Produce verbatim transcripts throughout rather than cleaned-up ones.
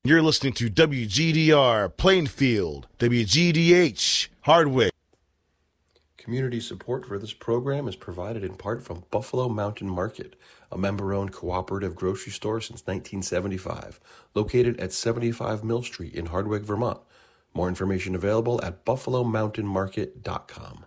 You're listening to W G D R Plainfield, W G D H Hardwick. Community support for this program is provided in part from Buffalo Mountain Market, a member-owned cooperative grocery store since nineteen seventy-five, located at seventy-five Mill Street in Hardwick, Vermont. More information available at buffalo mountain market dot com.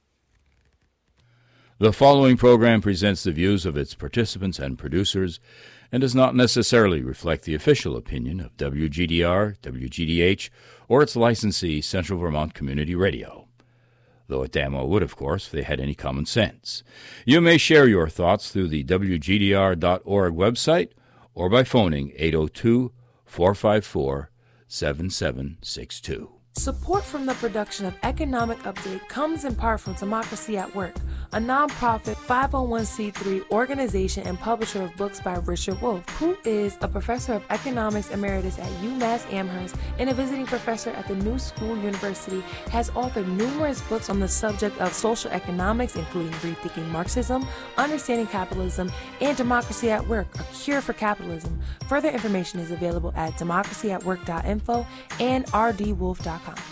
The following program presents the views of its participants and producers and does not necessarily reflect the official opinion of W G D R, W G D H, or its licensee, Central Vermont Community Radio. Though it damn well would, of course, if they had any common sense. You may share your thoughts through the W G D R dot org website or by phoning eight oh two, four five four, seven seven six two. Support from the production of Economic Update comes in part from Democracy at Work, a nonprofit five oh one c three organization and publisher of books by Richard Wolff, who is a professor of economics emeritus at UMass Amherst and a visiting professor at the New School University, has authored numerous books on the subject of social economics, including Rethinking Marxism, Understanding Capitalism, and Democracy at Work, A Cure for Capitalism. Further information is available at democracy at work dot info and r d wolf dot com.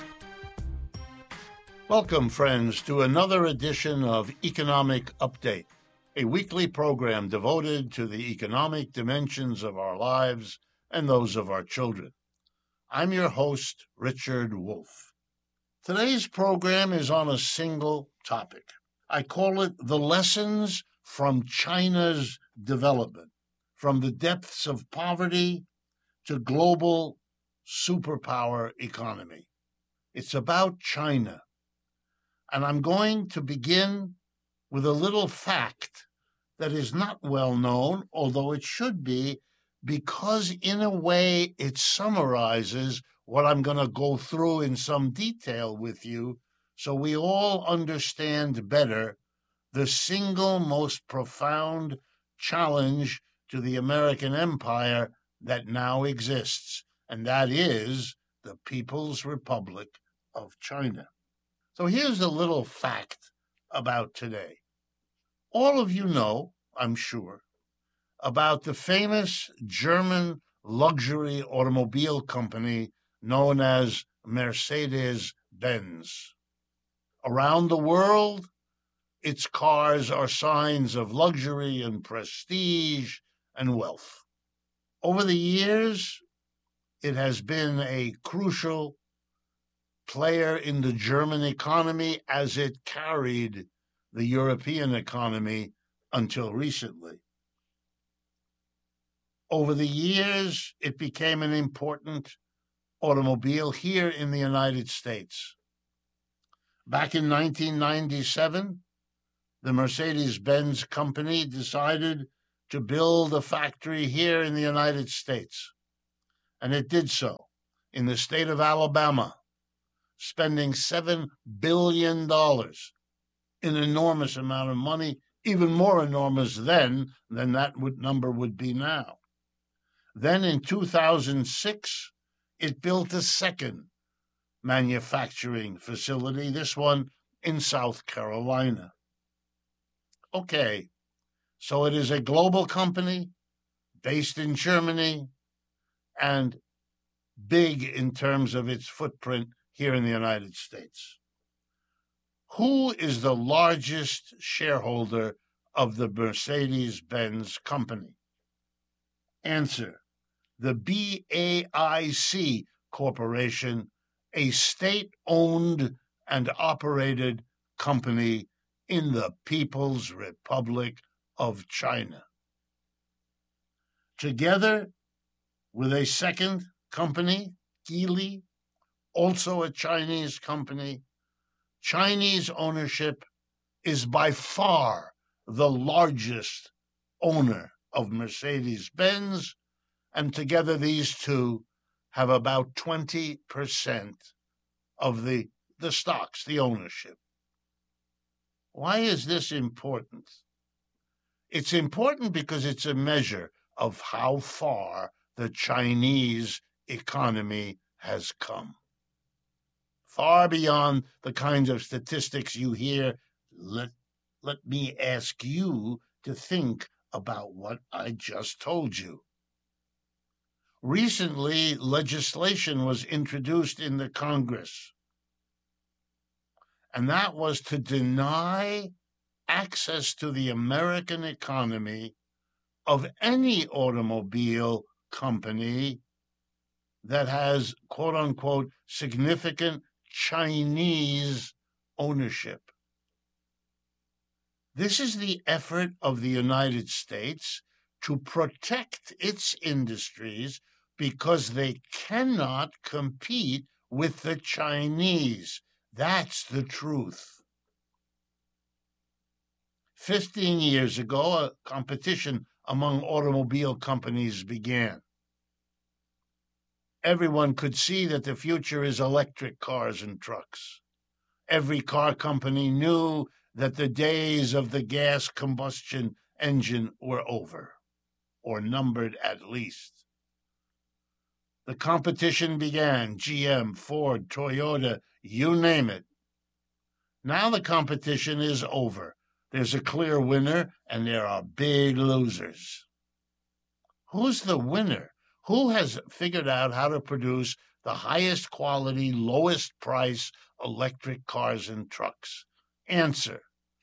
Welcome, friends, to another edition of Economic Update, a weekly program devoted to the economic dimensions of our lives and those of our children. I'm your host, Richard Wolff. Today's program is on a single topic. I call it The Lessons from China's Development, from the depths of poverty to global superpower economy. It's about China. And I'm going to begin with a little fact that is not well known, although it should be, because in a way it summarizes what I'm going to go through in some detail with you, so we all understand better the single most profound challenge to the American empire that now exists, and that is the People's Republic of China. So here's a little fact about today. All of you know, I'm sure, about the famous German luxury automobile company known as Mercedes-Benz. Around the world, its cars are signs of luxury and prestige and wealth. Over the years, it has been a crucial player in the German economy as it carried the European economy until recently. Over the years, it became an important automobile here in the United States. Back in nineteen ninety-seven, the Mercedes-Benz company decided to build a factory here in the United States, and it did so in the state of Alabama, spending seven billion dollars, an enormous amount of money, even more enormous then than that would, number would be now. Then in two thousand six, it built a second manufacturing facility, this one in South Carolina. Okay, so it is a global company based in Germany and big in terms of its footprint here in the United States. Who is the largest shareholder of the Mercedes-Benz company? Answer: the B A I C Corporation, a state-owned and operated company in the People's Republic of China. Together with a second company, Geely, also a Chinese company, Chinese ownership is by far the largest owner of Mercedes-Benz, and together these two have about twenty percent of the, the stocks, the ownership. Why is this important? It's important because it's a measure of how far the Chinese economy has come. Far beyond the kinds of statistics you hear. Let, let me ask you to think about what I just told you. Recently, legislation was introduced in the Congress, and that was to deny access to the American economy of any automobile company that has, quote unquote, significant Chinese ownership. This is the effort of the United States to protect its industries because they cannot compete with the Chinese. That's the truth. Fifteen years ago, a competition among automobile companies began. Everyone could see that the future is electric cars and trucks. Every car company knew that the days of the gas combustion engine were over, or numbered at least. The competition began. G M, Ford, Toyota, you name it. Now the competition is over. There's a clear winner, and there are big losers. Who's the winner? Who has figured out how to produce the highest quality, lowest price electric cars and trucks? Answer: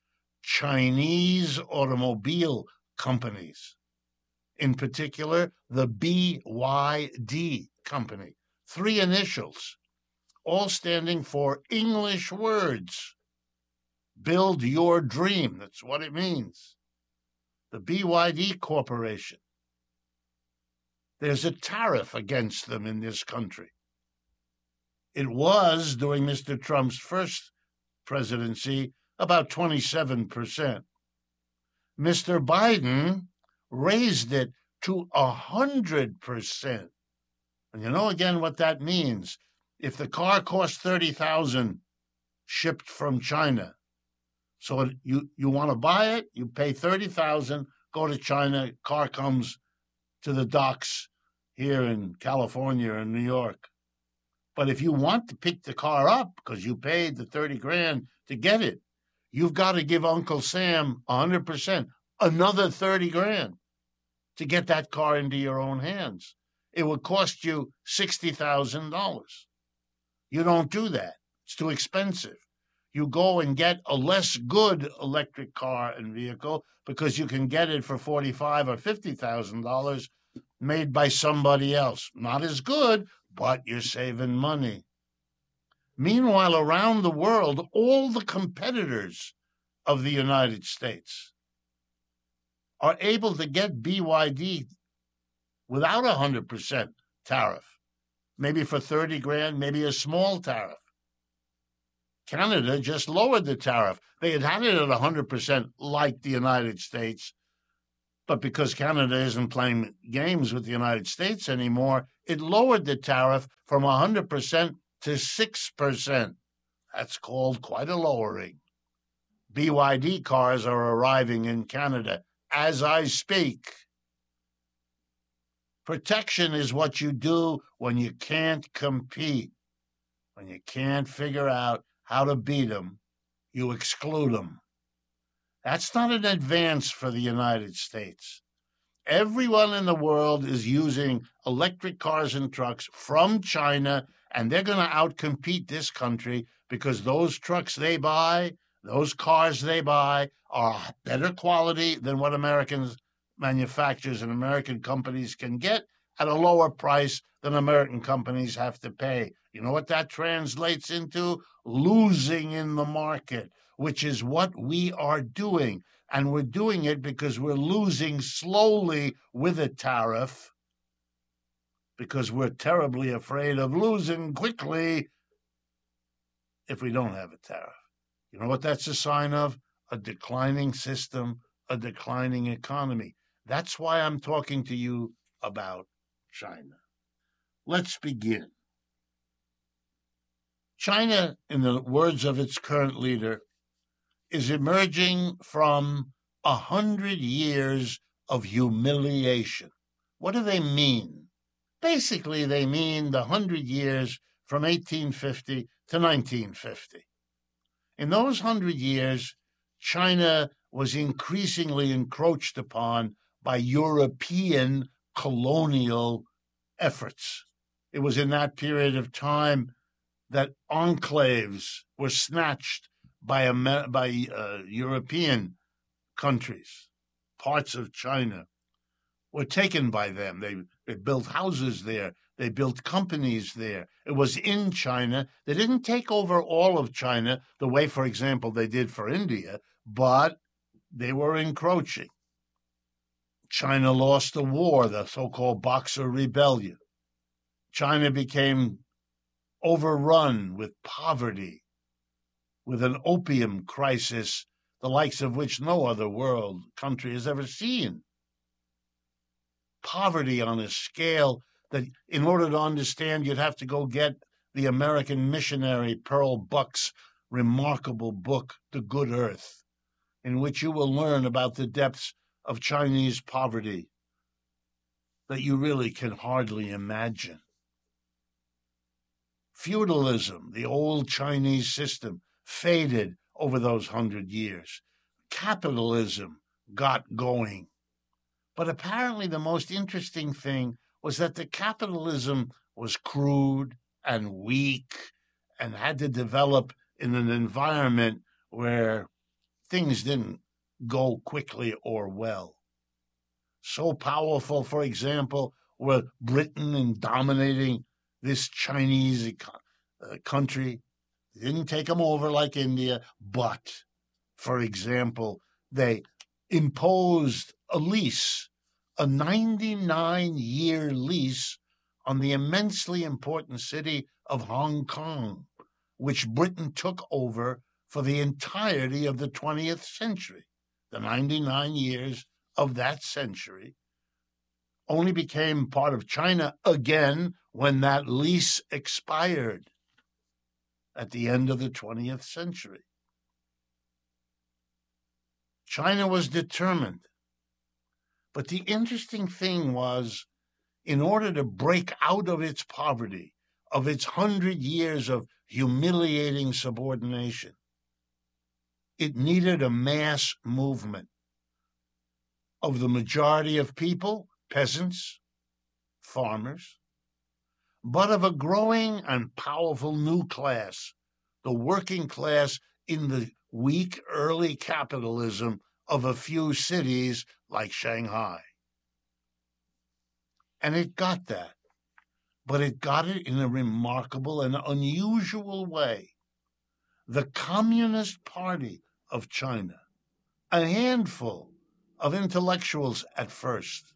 Chinese automobile companies. In particular, the B Y D company. Three initials, all standing for English words. Build your dream. That's what it means. The B Y D Corporation. There's a tariff against them in this country. It was, during Mister Trump's first presidency, about twenty-seven percent. Mister Biden raised it to one hundred percent. And you know, again, what that means. If the car costs thirty thousand dollars shipped from China, so you, you want to buy it, you pay thirty thousand dollars, go to China, car comes to the docks here in California and New York. But if you want to pick the car up because you paid the thirty grand to get it, you've got to give Uncle Sam one hundred percent, another thirty grand to get that car into your own hands. It would cost you sixty thousand dollars. You don't do that. It's too expensive. You go and get a less good electric car and vehicle because you can get it for forty-five thousand dollars or fifty thousand dollars made by somebody else. Not as good, but you're saving money. Meanwhile, around the world, all the competitors of the United States are able to get B Y D without a one hundred percent tariff, maybe for thirty grand, maybe a small tariff. Canada just lowered the tariff. They had had it at one hundred percent like the United States, but because Canada isn't playing games with the United States anymore, it lowered the tariff from one hundred percent to six percent. That's called quite a lowering. B Y D cars are arriving in Canada as I speak. Protection is what you do when you can't compete, when you can't figure out how to beat them, you exclude them. That's not an advance for the United States. Everyone in the world is using electric cars and trucks from China, and they're going to outcompete this country because those trucks they buy, those cars they buy, are better quality than what American manufacturers and American companies can get at a lower price than American companies have to pay. You know what that translates into? Losing in the market, which is what we are doing. And we're doing it because we're losing slowly with a tariff, because we're terribly afraid of losing quickly if we don't have a tariff. You know what that's a sign of? A declining system, a declining economy. That's why I'm talking to you about China. Let's begin. China, in the words of its current leader, is emerging from a hundred years of humiliation. What do they mean? Basically, they mean the hundred years from eighteen fifty to nineteen fifty. In those hundred years, China was increasingly encroached upon by European colonial efforts. It was in that period of time that enclaves were snatched by, Amer- by uh, European countries. Parts of China were taken by them. They, they built houses there. They built companies there. It was in China. They didn't take over all of China the way, for example, they did for India, but they were encroaching. China lost the war, the so-called Boxer Rebellion. China became overrun with poverty, with an opium crisis, the likes of which no other world country has ever seen. Poverty on a scale that, in order to understand, you'd have to go get the American missionary Pearl Buck's remarkable book, The Good Earth, in which you will learn about the depths of Chinese poverty that you really can hardly imagine. Feudalism, the old Chinese system, faded over those hundred years. Capitalism got going. But apparently the most interesting thing was that the capitalism was crude and weak and had to develop in an environment where things didn't go quickly or well. So powerful, for example, were Britain in dominating this Chinese uh, country. They didn't take them over like India, but, for example, they imposed a lease, a ninety-nine year lease on the immensely important city of Hong Kong, which Britain took over for the entirety of the twentieth century. The ninety-nine years of that century only became part of China again when that lease expired at the end of the twentieth century. China was determined. But the interesting thing was, in order to break out of its poverty, of its hundred years of humiliating subordination, it needed a mass movement of the majority of people, peasants, farmers, but of a growing and powerful new class, the working class in the weak early capitalism of a few cities like Shanghai. And it got that, but it got it in a remarkable and unusual way. The Communist Party of China, a handful of intellectuals at first,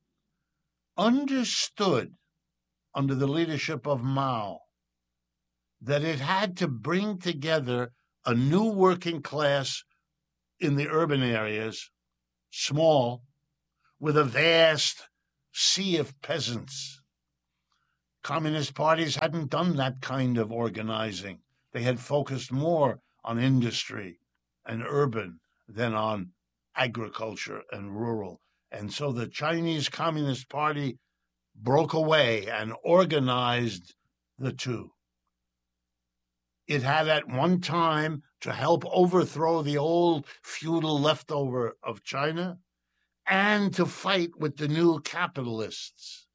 understood under the leadership of Mao that it had to bring together a new working class in the urban areas, small, with a vast sea of peasants. Communist parties hadn't done that kind of organizing. They had focused more on industry and urban than on agriculture and rural. And so the Chinese Communist Party broke away and organized the two. It had at one time to help overthrow the old feudal leftover of China and to fight with the new capitalists.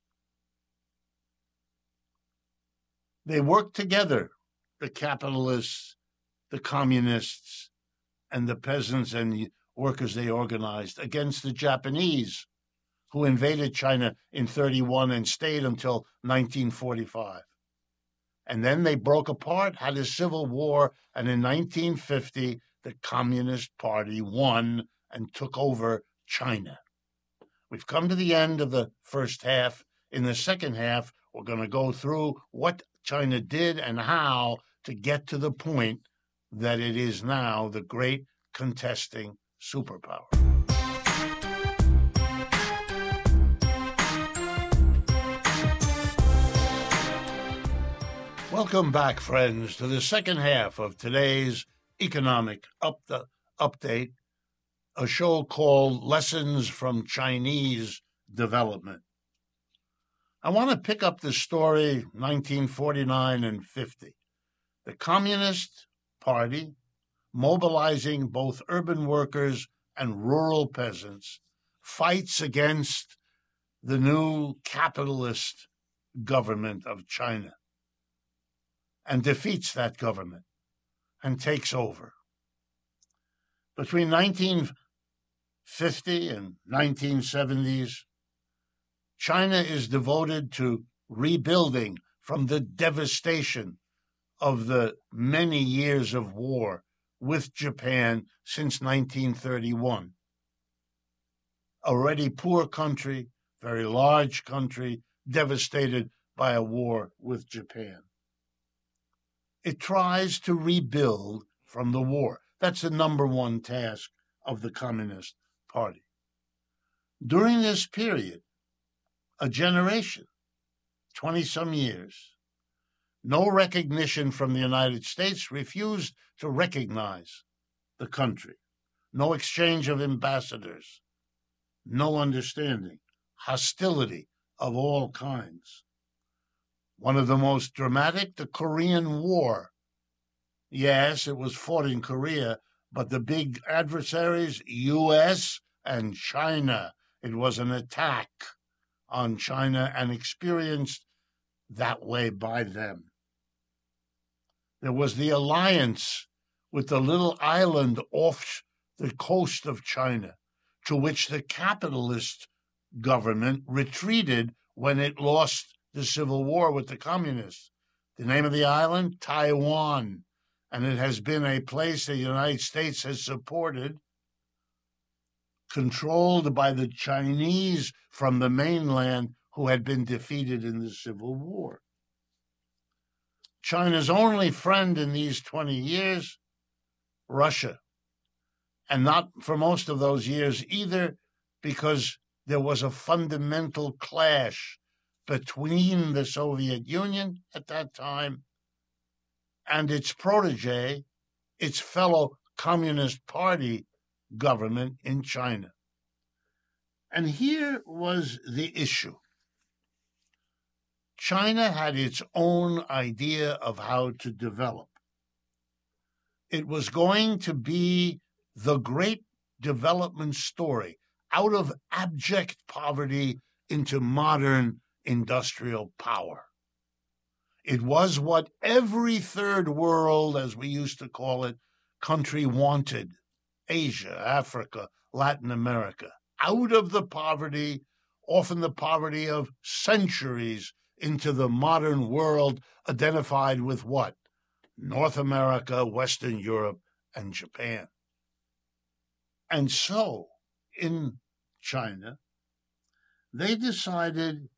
They worked together, the capitalists, the communists, and the peasants and workers they organized, against the Japanese, who invaded China in thirty-one and stayed until nineteen forty-five. And then they broke apart, had a civil war, and in nineteen fifty, the Communist Party won and took over China. We've come to the end of the first half. In the second half, we're going to go through what China did and how to get to the point that it is now the great contesting superpower. Welcome back, friends, to the second half of today's economic up the, update, a show called Lessons from Chinese Development. I want to pick up the story nineteen forty-nine and fifty. The Communist Party, mobilizing both urban workers and rural peasants, fights against the new capitalist government of China and defeats that government and takes over. Between nineteen fifty and nineteen seventies, China is devoted to rebuilding from the devastation of the many years of war with Japan since nineteen thirty-one. Already poor country, very large country, devastated by a war with Japan. It tries to rebuild from the war. That's the number one task of the Communist Party. During this period, a generation, twenty-some years, no recognition from the United States, refused to recognize the country. No exchange of ambassadors, no understanding, hostility of all kinds. One of the most dramatic, the Korean War. Yes, it was fought in Korea, but the big adversaries, U S and China. It was an attack on China and experienced that way by them. There was the alliance with the little island off the coast of China, to which the capitalist government retreated when it lost the civil war with the communists. The name of the island, Taiwan, and it has been a place the United States has supported, controlled by the Chinese from the mainland who had been defeated in the Civil War. China's only friend in these twenty years, Russia. And not for most of those years either, because there was a fundamental clash between the Soviet Union at that time and its protege, its fellow Communist Party government in China. And here was the issue. China had its own idea of how to develop. It was going to be the great development story, out of abject poverty into modern industrial power. It was what every third world, as we used to call it, country wanted. Asia, Africa, Latin America, out of the poverty, often the poverty of centuries, into the modern world identified with what? North America, Western Europe, and Japan. And so, in China, they decided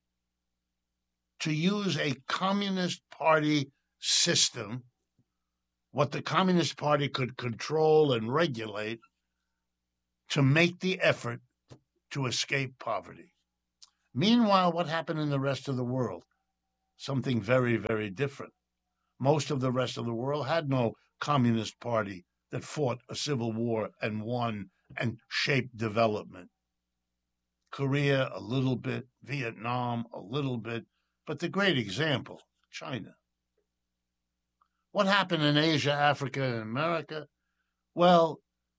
to use a Communist Party system, what the Communist Party could control and regulate, to make the effort to escape poverty. Meanwhile, what happened in the rest of the world? Something very, very different. Most of the rest of the world had no Communist Party that fought a civil war and won and shaped development. Korea, a little bit. Vietnam, a little bit. But the great example, China. What happened in Asia, Africa, and America? Well,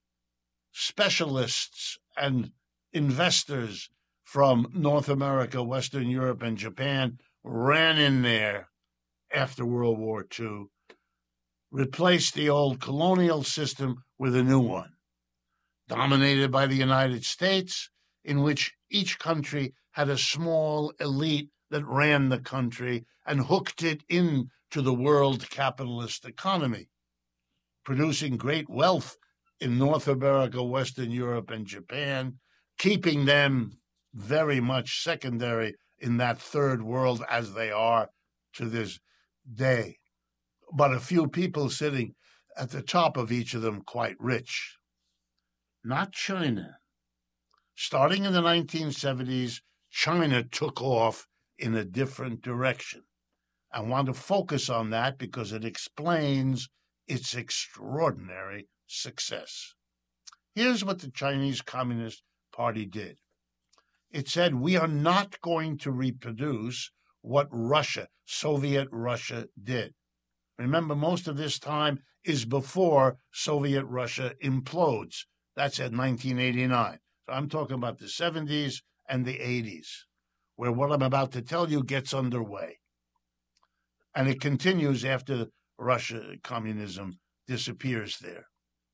specialists and investors from North America, Western Europe, and Japan ran in there after World War Two, replaced the old colonial system with a new one, dominated by the United States, in which each country had a small elite that ran the country and hooked it into the world capitalist economy, producing great wealth in North America, Western Europe, and Japan, keeping them very much secondary in that third world as they are to this day. But a few people sitting at the top of each of them quite rich. Not China. Starting in the nineteen seventies, China took off in a different direction. I want to focus on that because it explains its extraordinary success. Here's what the Chinese Communist Party did. It said, we are not going to reproduce what Russia, Soviet Russia, did. Remember, most of this time is before Soviet Russia implodes. That's at nineteen eighty-nine. So I'm talking about the seventies and the eighties. where what I'm about to tell you gets underway. And it continues after Russia communism disappears there.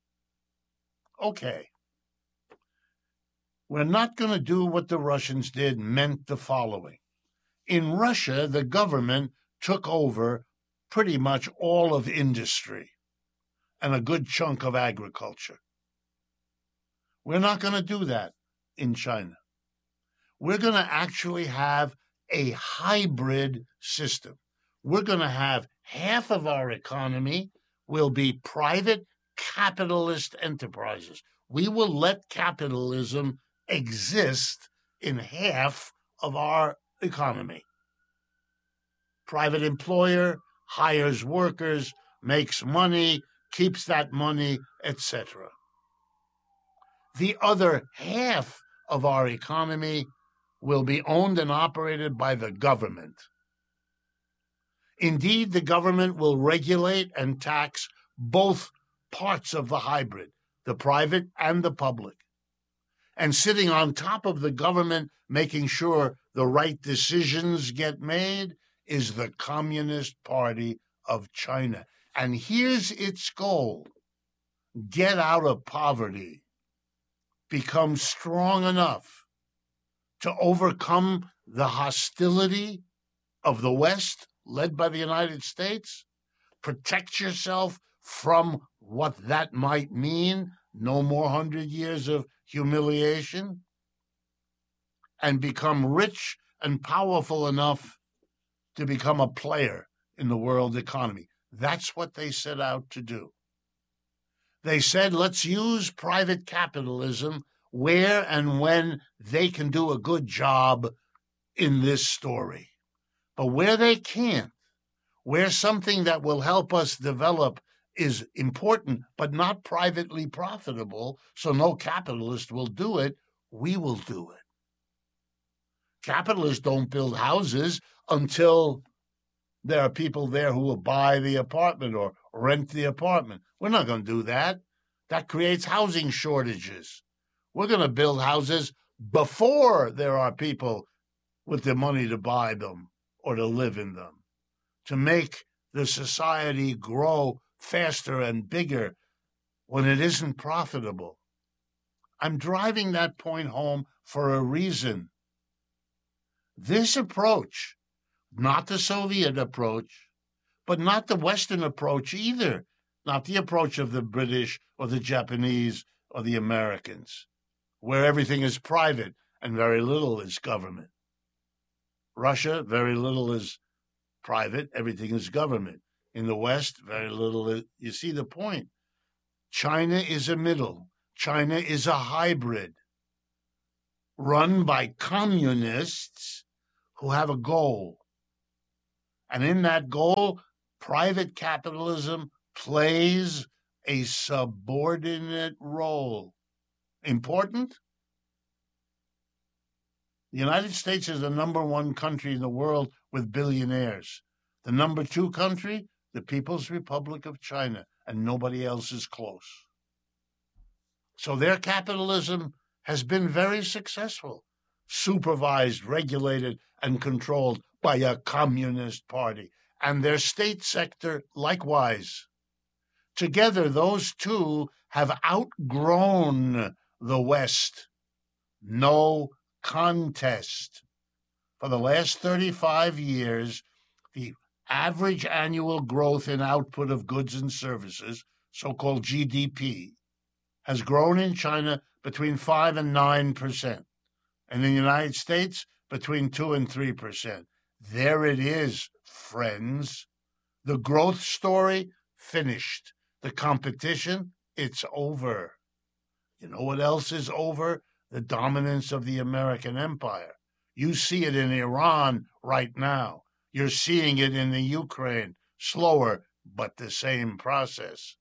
Okay. We're not going to do what the Russians did meant the following. In Russia, the government took over pretty much all of industry and a good chunk of agriculture. We're not going to do that in China. We're going to actually have a hybrid system. We're going to have half of our economy will be private capitalist enterprises. We will let capitalism exist in half of our economy. Private employer hires workers, makes money, keeps that money, et cetera. The other half of our economy will be owned and operated by the government. Indeed, the government will regulate and tax both parts of the hybrid, the private and the public. And sitting on top of the government, making sure the right decisions get made, is the Communist Party of China. And here's its goal: get out of poverty, become strong enough to overcome the hostility of the West, led by the United States, protect yourself from what that might mean, no more hundred years of humiliation, and become rich and powerful enough to become a player in the world economy. That's what they set out to do. They said, let's use private capitalism where and when they can do a good job in this story. But where they can't, where something that will help us develop is important but not privately profitable, so no capitalist will do it, we will do it. Capitalists don't build houses until there are people there who will buy the apartment or rent the apartment. We're not going to do that. That creates housing shortages. We're going to build houses before there are people with the money to buy them or to live in them, to make the society grow faster and bigger when it isn't profitable. I'm driving that point home for a reason. This approach, not the Soviet approach, but not the Western approach either, not the approach of the British or the Japanese or the Americans, where everything is private and very little is government. Russia, very little is private, everything is government. In the West, very little is, you see the point. China is a middle. China is a hybrid run by communists who have a goal. And in that goal, private capitalism plays a subordinate role. Important? The United States is the number one country in the world with billionaires. The number two country, the People's Republic of China, and nobody else is close. So their capitalism has been very successful, supervised, regulated, and controlled by a communist party, and their state sector likewise. Together, those two have outgrown the West. No contest. For the last thirty-five years, the average annual growth in output of goods and services, so-called G D P, has grown in China between five and nine percent, and in the United States between two and three percent. There it is, friends. The growth story, finished. The competition, it's over. You know what else is over? The dominance of the American empire. You see it in Iran right now. You're seeing it in the Ukraine. Slower, but the same process.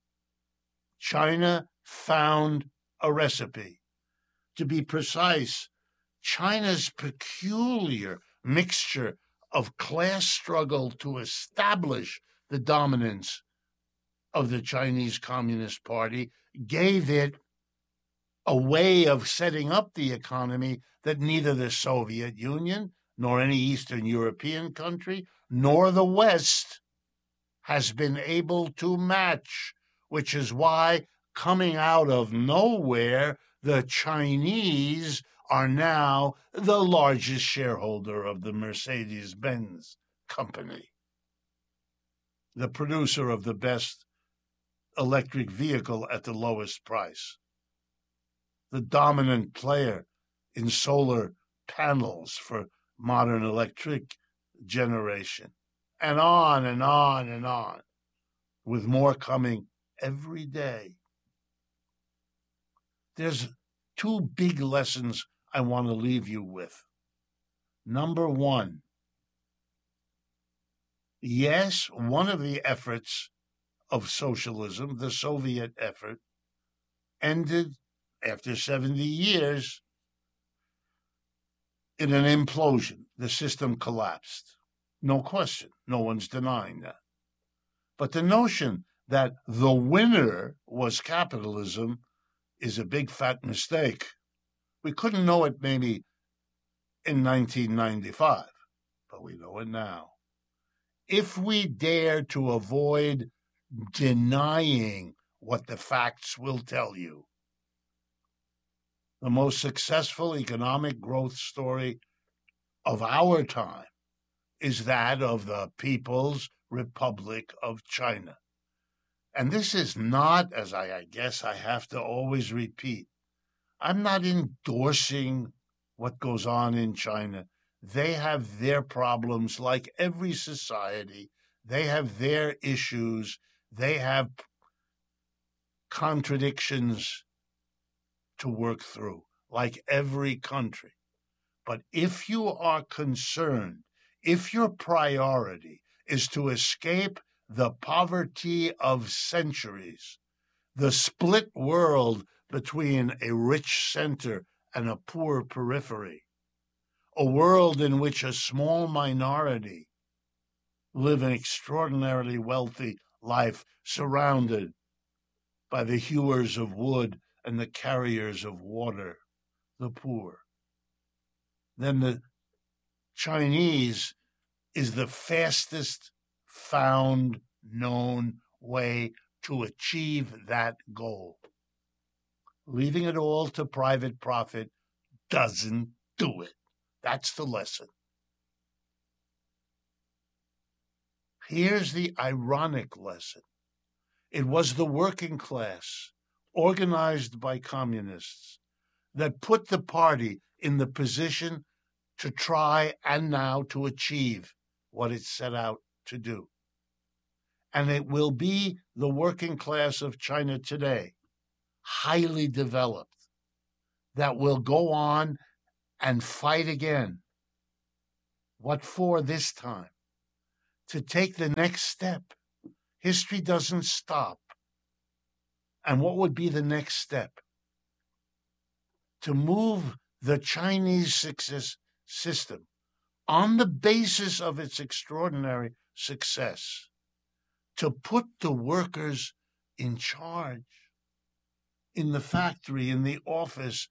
China found a recipe. To be precise, China's peculiar mixture of class struggle to establish the dominance of the Chinese Communist Party gave it a way of setting up the economy that neither the Soviet Union, nor any Eastern European country, nor the West has been able to match, which is why, coming out of nowhere, the Chinese are now the largest shareholder of the Mercedes-Benz company, the producer of the best electric vehicle at the lowest price, the dominant player in solar panels for modern electric generation, and on and on and on, with more coming every day. There's two big lessons I want to leave you with. Number one, yes, one of the efforts of socialism, the Soviet effort, ended after seventy years in an implosion. The system collapsed. No question. No one's denying that. But the notion that the winner was capitalism is a big fat mistake. We couldn't know it maybe in nineteen ninety-five, but we know it now. If we dare to avoid denying what the facts will tell you, the most successful economic growth story of our time is that of the People's Republic of China. And this is not, as I, I guess I have to always repeat, I'm not endorsing what goes on in China. They have their problems like every society. They have their issues. They have contradictions to work through, like every country. But if you are concerned, if your priority is to escape the poverty of centuries, the split world between a rich center and a poor periphery, a world in which a small minority live an extraordinarily wealthy life surrounded by the hewers of wood and the carriers of water, the poor, then the Chinese is the fastest found known way to achieve that goal. Leaving it all to private profit doesn't do it. That's the lesson. Here's the ironic lesson. It was the working class, organized by communists, that put the party in the position to try and now to achieve what it set out to do. And it will be the working class of China today, highly developed, that will go on and fight again. What for this time? To take the next step. History doesn't stop. And what would be the next step? To move the Chinese success system on the basis of its extraordinary success, to put the workers in charge, in the factory, in the office,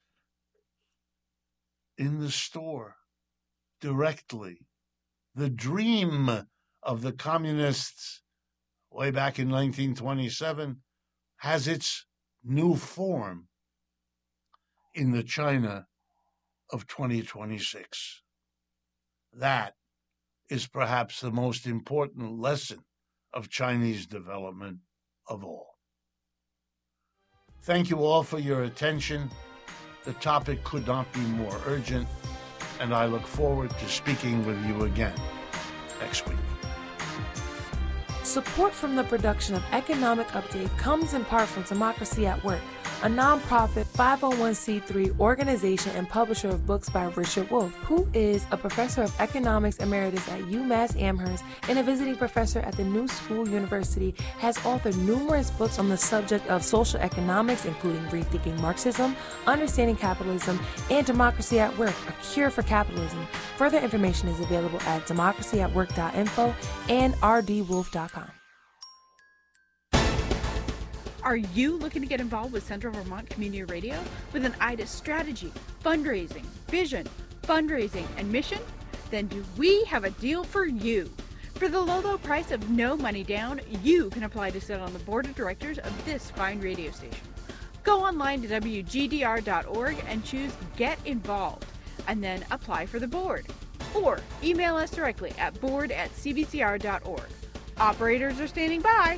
in the store, directly. The dream of the communists way back in nineteen twenty-seven has its new form in the China of twenty twenty-six. That is perhaps the most important lesson of Chinese development of all. Thank you all for your attention. The topic could not be more urgent, and I look forward to speaking with you again next week. Support from the production of Economic Update comes in part from Democracy at Work, a nonprofit five oh one c three organization and publisher of books by Richard Wolff, who is a professor of economics emeritus at UMass Amherst and a visiting professor at the New School University, has authored numerous books on the subject of social economics, including Rethinking Marxism, Understanding Capitalism, and Democracy at Work, A Cure for Capitalism. Further information is available at democracy at work dot info and r d wolff dot com. Are you looking to get involved with Central Vermont Community Radio with an eye to strategy, fundraising, vision, fundraising, and mission? Then do we have a deal for you? For the low, low price of no money down, you can apply to sit on the board of directors of this fine radio station. Go online to W G D R dot org and choose Get Involved, and then apply for the board. Or email us directly at board at C B C R dot org. Operators are standing by.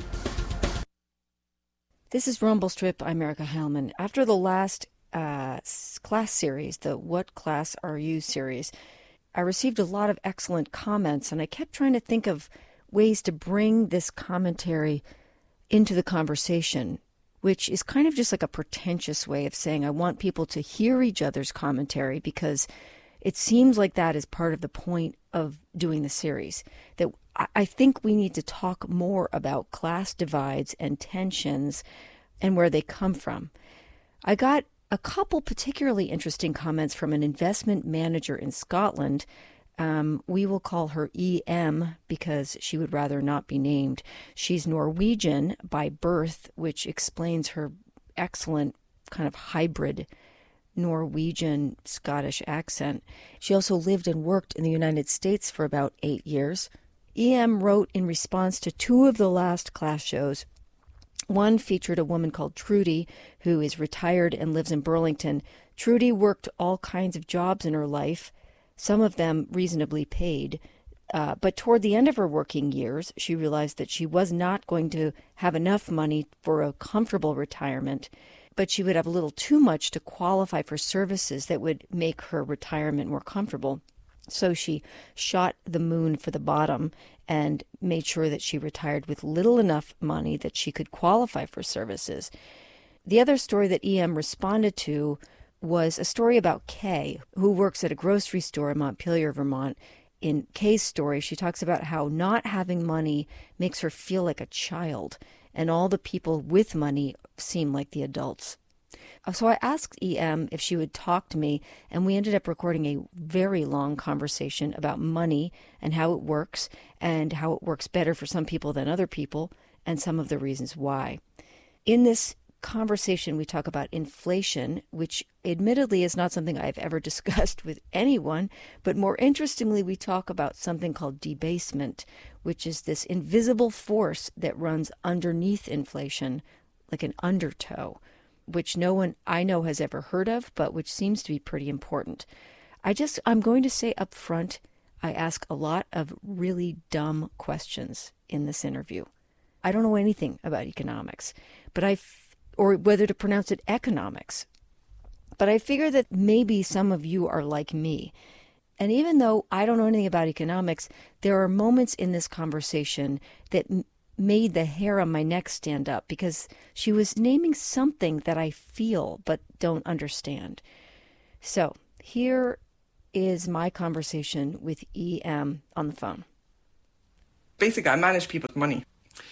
This is Rumble Strip. I'm Erica Heilman. After the last uh, class series, the What Class Are You series, I received a lot of excellent comments, and I kept trying to think of ways to bring this commentary into the conversation, which is kind of just like a pretentious way of saying I want people to hear each other's commentary, because it seems like that is part of the point of doing the series, that I think we need to talk more about class divides and tensions and where they come from. I got a couple particularly interesting comments from an investment manager in Scotland. Um, we will call her E M because she would rather not be named. She's Norwegian by birth, which explains her excellent kind of hybrid Norwegian Scottish accent. She also lived and worked in the United States for about eight years. E M wrote in response to two of the last class shows. One featured a woman called Trudy, who is retired and lives in Burlington. Trudy worked all kinds of jobs in her life, some of them reasonably paid. Uh, but toward the end of her working years, she realized that she was not going to have enough money for a comfortable retirement, but she would have a little too much to qualify for services that would make her retirement more comfortable. So she shot the moon for the bottom and made sure that she retired with little enough money that she could qualify for services. The other story that E M responded to was a story about Kay, who works at a grocery store in Montpelier, Vermont. In Kay's story, she talks about how not having money makes her feel like a child, and all the people with money seem like the adults. So I asked E M if she would talk to me, and we ended up recording a very long conversation about money and how it works, and how it works better for some people than other people, and some of the reasons why. In this conversation, we talk about inflation, which admittedly is not something I've ever discussed with anyone, but more interestingly, we talk about something called debasement, which is this invisible force that runs underneath inflation, like an undertow, which no one I know has ever heard of, but which seems to be pretty important. I just, I'm going to say up front, I ask a lot of really dumb questions in this interview. I don't know anything about economics, but I, or whether to pronounce it economics. But I figure that maybe some of you are like me. And even though I don't know anything about economics, there are moments in this conversation that m- made the hair on my neck stand up, because she was naming something that I feel but don't understand. So here is my conversation with E M on the phone. Basically, I manage people's money,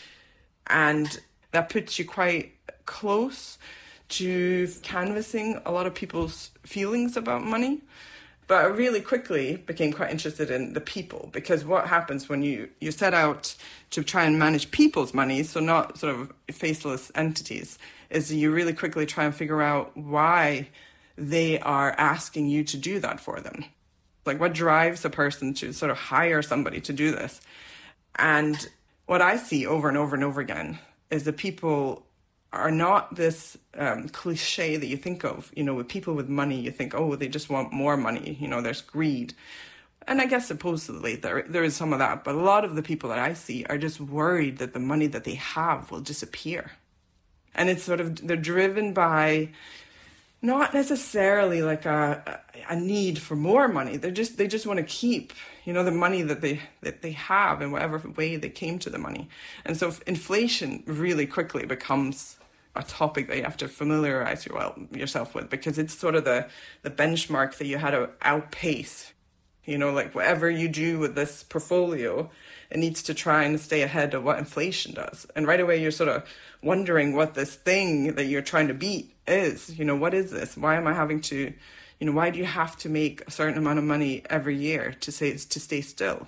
and that puts you quite close to canvassing a lot of people's feelings about money. But I really quickly became quite interested in the people, because what happens when you, you set out to try and manage people's money, so not sort of faceless entities, is you really quickly try and figure out why they are asking you to do that for them. Like, what drives a person to sort of hire somebody to do this? And what I see over and over and over again is that people are not this um, cliche that you think of. You know, with people with money, you think, oh, they just want more money. You know, there's greed. And I guess supposedly there there is some of that. But a lot of the people that I see are just worried that the money that they have will disappear. And it's sort of, they're driven by not necessarily like a, a need for more money. They're just, they just want to keep, you know, the money that they, that they have in whatever way they came to the money. And so inflation really quickly becomes a topic that you have to familiarize yourself with, because it's sort of the, the benchmark that you had to outpace. You know, like whatever you do with this portfolio, it needs to try and stay ahead of what inflation does. And right away, you're sort of wondering what this thing that you're trying to beat is. You know, what is this? Why am I having to, you know, why do you have to make a certain amount of money every year to say to stay still?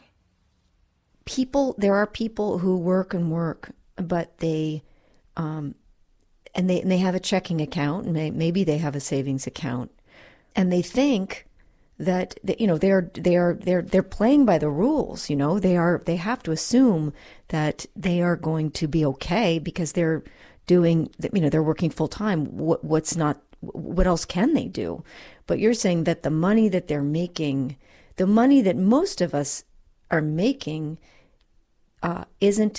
People, there are people who work and work, but they, um, and they and they have a checking account, and they, maybe they have a savings account, and they think that, that you know they're they're they're they're playing by the rules. You know, they are they have to assume that they are going to be okay because they're doing, you know, they're working full time. What what's not what else can they do? But you're saying that the money that they're making, the money that most of us are making, uh, isn't.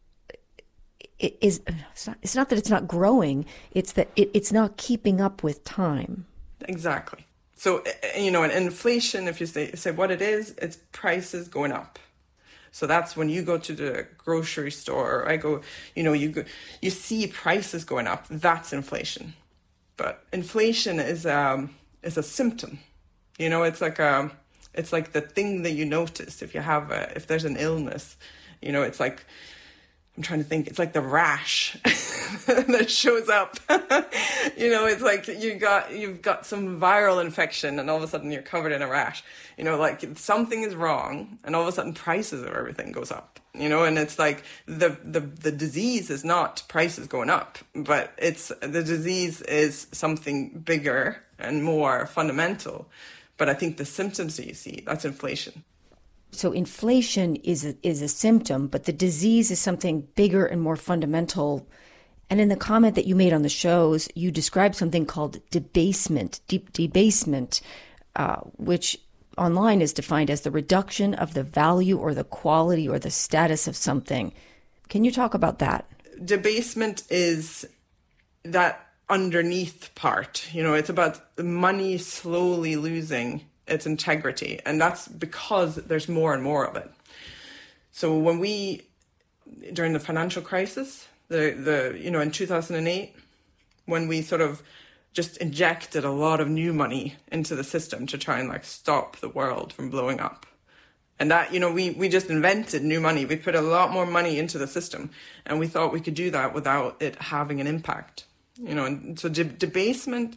It is it's not, it's not that it's not growing, it's that it, it's not keeping up with time. Exactly. So, you know, in inflation, if you say, say what it is, it's prices going up. So that's when you go to the grocery store, or I go, you know, you go, you see prices going up. That's inflation. But inflation is um is a symptom. You know, it's like a, it's like the thing that you notice if you have a, if there's an illness. You know, it's like, I'm trying to think, it's like the rash that shows up. You know, it's like you got, you've got some viral infection and all of a sudden you're covered in a rash. You know, like something is wrong and all of a sudden prices of everything goes up. You know, and it's like the, the, the disease is not prices going up, but it's, the disease is something bigger and more fundamental. But I think the symptoms that you see, that's inflation. So inflation is a, is a symptom, but the disease is something bigger and more fundamental. And in the comment that you made on the shows, you described something called debasement, deep debasement, uh, which online is defined as the reduction of the value or the quality or the status of something. Can you talk about that? Debasement is that underneath part. You know, it's about money slowly losing its integrity, and that's because there's more and more of it. So when we, during the financial crisis, the the you know in two thousand eight, when we sort of just injected a lot of new money into the system to try and like stop the world from blowing up, and that, you know, we we just invented new money. We put a lot more money into the system, and we thought we could do that without it having an impact. You know, and so de- debasement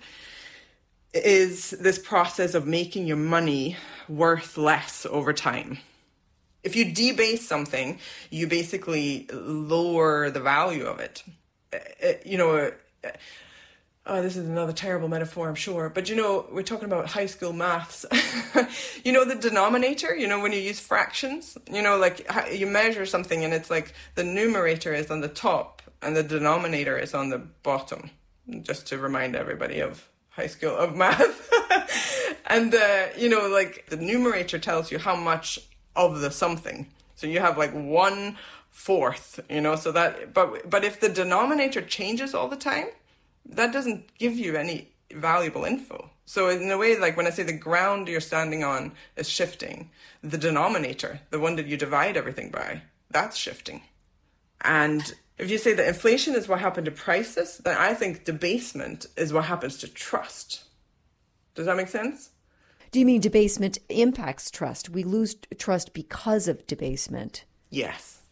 is this process of making your money worth less over time. If you debase something, you basically lower the value of it. You know, oh, this is another terrible metaphor, I'm sure. But, you know, we're talking about high school maths. You know, the denominator, you know, when you use fractions, you know, like you measure something and it's like the numerator is on the top and the denominator is on the bottom, just to remind everybody of high school of math. And, uh, you know, like the numerator tells you how much of the something. So you have like one fourth, you know, so that, but, but if the denominator changes all the time, that doesn't give you any valuable info. So in a way, like when I say the ground you're standing on is shifting, the denominator, the one that you divide everything by, that's shifting. And if you say that inflation is what happened to prices, then I think debasement is what happens to trust. Does that make sense? Do you mean debasement impacts trust? We lose trust because of debasement. Yes.